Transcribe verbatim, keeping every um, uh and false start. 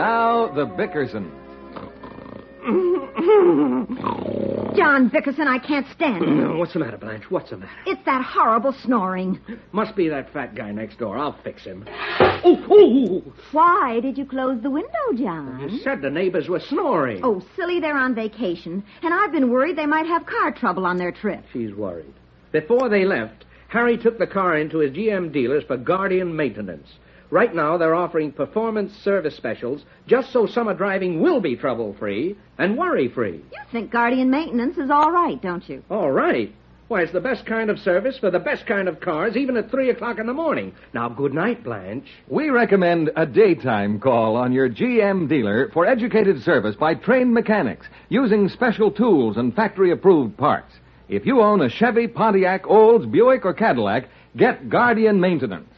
now, the Bickerson. John Bickerson, I can't stand it. What's the matter, Blanche? What's the matter? It's that horrible snoring. Must be that fat guy next door. I'll fix him. Oh, oh! Why did you close the window, John? You said the neighbors were snoring. Oh, silly, they're on vacation. And I've been worried they might have car trouble on their trip. She's worried. Before they left, Harry took the car into his G M dealers for Guardian maintenance. Right now, they're offering performance service specials just so summer driving will be trouble-free and worry-free. You think Guardian maintenance is all right, don't you? All right. Why, it's the best kind of service for the best kind of cars, even at three o'clock in the morning. Now, good night, Blanche. We recommend a daytime call on your G M dealer for educated service by trained mechanics using special tools and factory-approved parts. If you own a Chevy, Pontiac, Olds, Buick, or Cadillac, get Guardian Maintenance.